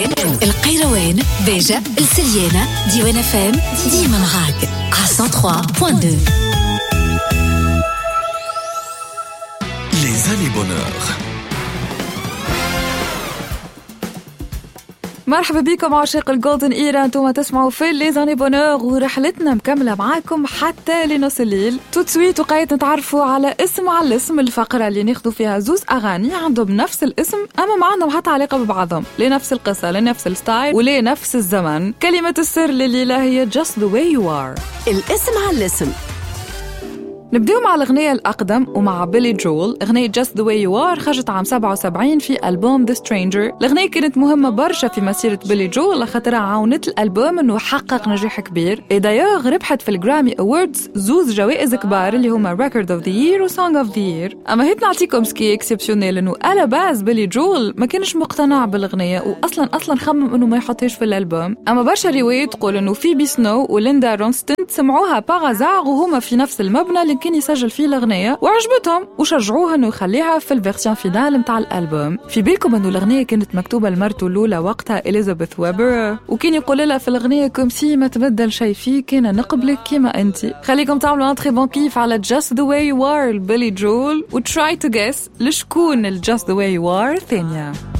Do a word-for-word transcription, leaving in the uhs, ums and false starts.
القيروان، بيجة، السليانة، ديوان فام، ديما معاك على مية وثلاثة فاصلة اثنين. Les années bonheur. مرحبا بكم عشاق الجولدن إيرا، انتم تسمعوا في لي زاني بونور ورحلتنا مكملة معاكم حتى لنص الليل. توتسويت وقايت نتعرفوا على اسم على الاسم، الفقرة اللي ناخدوا فيها زوز أغاني عندهم نفس الاسم أما ما عندهم حتى علاقة ببعضهم، لنفس القصة لنفس الستايل ولنفس الزمن. كلمة السر لليلة هي Just the way you are، الاسم على الاسم. نبدأ مع الأغنية الأقدم ومع بيلي جول. أغنية Just the way you are خرجت عام سبعة وسبعين في ألبوم The Stranger. الأغنية كانت مهمة برشا في مسيرة بيلي جول لخاطرها عاونت الألبوم إنه يحقق نجاح كبير. إدايوغ ربحت في الجرامي أوردز زوز جوائز كبار اللي هما Record of the Year و Song of the Year. أما هيت نعطيكم سكي إكسبسيونيل إنه على باز بيلي جول ما كانش مقتنع بالأغنية وأصلاً أصلاً خمم إنه ما يحطهاش في الألبوم. أما برشا روايات تقول إنه فيبي سنو وليندا رونستن سمعوها باغازار وهما في نفس المبنى اللي كان يسجل فيه الأغنية وعجبتهم وشجعوها إنه يخليها في الفيرسيون فينال متاع الألبوم. في بالكم إنه الأغنية كانت مكتوبة لمرته الأولى وقتها إليزابيث ويبر، وكان يقول لها في الأغنية كوم سي ما تبدل شيء فيه، كان نقبلك كيما أنتي. خليكم تعملوا انتري بون كيف على Just the way you are بيلي جول و try to guess لشكون ال Just the way you are ثانية.